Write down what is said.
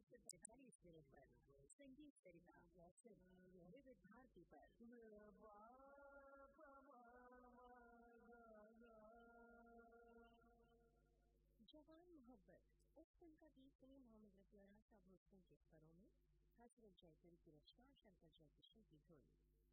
41 पर संगीत सरिता विविध भारती पर। जवान मोहब्बत इस फिल्म का गीत सुनिए मोहम्मद रफी और आशा भोसले के स्वरों में, हसरत जयपुरी की रचना, शंकर जयकिशन की धुन।